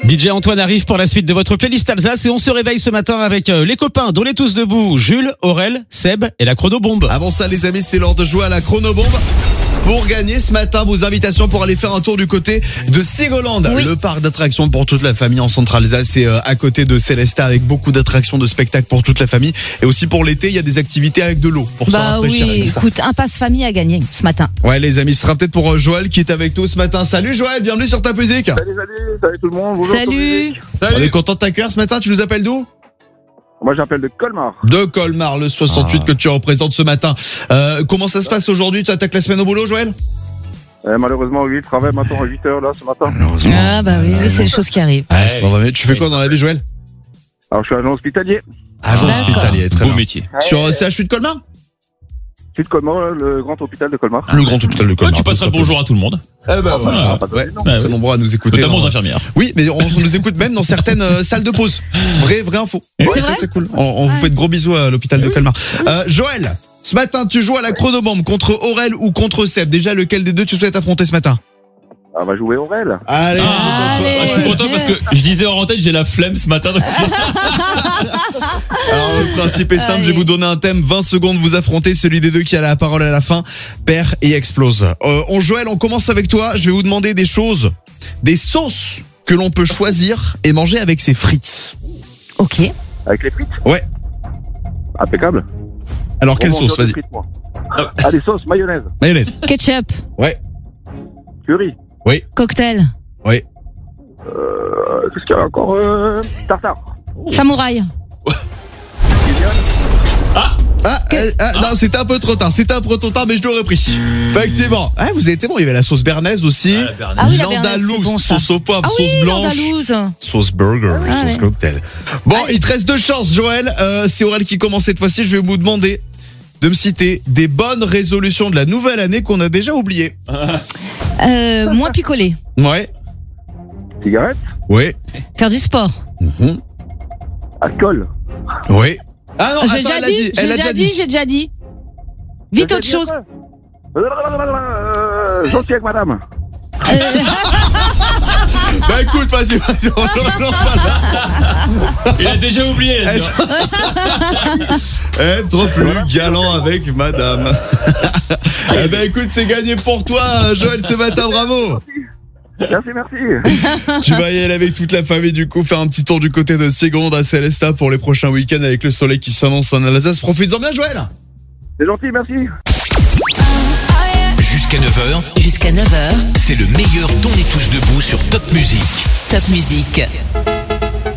DJ Antoine arrive pour la suite de votre playlist Alsace et on se réveille ce matin avec les copains dont les tous debout, Jules, Aurel, Seb et la chronobombe. Avant ça les amis, c'est l'heure de jouer à la chronobombe. Pour gagner ce matin vos invitations pour aller faire un tour du côté de Sigoland, le parc d'attractions pour toute la famille en Centre-Alsace. C'est à côté de Célestat avec beaucoup d'attractions, de spectacles pour toute la famille. Et aussi pour l'été, il y a des activités avec de l'eau pour se rafraîchir. Oui, écoute, un passe famille à gagner ce matin. Ouais les amis, ce sera peut-être pour Joël qui est avec nous ce matin. Salut Joël, bienvenue sur Ta Musique. Salut tout le monde. Bonjour. Salut. On est content de t'accueillir ce matin, tu nous appelles d'où ? Moi j'appelle de Colmar. De Colmar, le 68 que tu représentes ce matin. Comment ça se passe aujourd'hui ? Tu attaques la semaine au boulot Joël ? Malheureusement oui, je travaille maintenant à 8h là ce matin. Ah bah oui, c'est des choses qui arrivent. Tu fais quoi dans la vie Joël ? Alors je suis agent hospitalier. Agent hospitalier, très Beau bien. métier. Sur CHU de Colmar ? Je suis de Colmar, le grand hôpital de Colmar. Le grand hôpital de Colmar. Tu passeras le bonjour à tout le monde. Eh ben voilà. Ouais, très nombreux à nous écouter. Notamment aux infirmières. Oui, mais on nous écoute même dans certaines salles de pause. Vraie info. C'est vrai c'est cool. On vous fait de gros bisous à l'hôpital de Colmar. Joël, ce matin, tu joues à la chronobombe contre Aurel ou contre Seb. Déjà, lequel des deux tu souhaites affronter ce matin ? On va jouer Aurel. Allez, Je suis content parce que je disais hors antenne, j'ai la flemme ce matin. Alors le principe est simple, je vais vous donner un thème, 20 secondes, vous affrontez celui des deux qui a la parole à la fin, perd et explose. Joël, on commence avec toi, je vais vous demander des choses, des sauces que l'on peut choisir et manger avec ses frites. Ok. Avec les frites. Ouais. Impeccable. Alors quelle Bon, sauce, vas-y. frites, moi. Des sauces, mayonnaise, Mayonnaise. Ketchup. Ouais. curry. Cocktail. Ouais. Qu'est-ce qu'il y a encore tartare. Samouraï. Non, c'était un peu trop tard, mais je l'aurais pris. Effectivement. Vous avez été bon, il y avait la sauce bernaise aussi. Ah oui, la bernaise, c'est bon, ça. Sauce au poivre, Ah oui, sauce blanche, l'andalouse. sauce burger, sauce cocktail. Bon, il te reste 2 chances, Joël. C'est Aurel qui commence cette fois-ci. Je vais vous demander de me citer des bonnes résolutions de la nouvelle année qu'on a déjà oubliées. Moins picoler. Ouais. Cigarette. Ouais. Faire du sport. Alcool. Ouais. Ah non, J'ai attends, déjà dit. J'ai déjà dit. Vite autre chose. Gentil avec madame. Bah écoute, vas-y, on Il a déjà oublié. être plus galant avec madame. Eh ben écoute, c'est gagné pour toi, Joël, ce matin, bravo. Merci. Tu vas y aller avec toute la famille, du coup, faire un petit tour du côté de Sigoland à Célestat pour les prochains week-ends avec le soleil qui s'annonce en Alsace. Profites-en bien, Joël. C'est gentil, merci. Jusqu'à 9h, Jusqu'à 9h, c'est le meilleur d'On est tous debout sur Top Music. Top Musique.